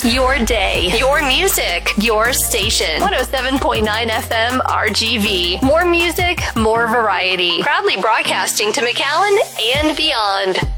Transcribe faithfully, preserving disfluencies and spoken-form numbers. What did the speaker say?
your day, your music, your station. one oh seven point nine F M R G V. More music, more variety. Proudly broadcasting to McAllen and beyond.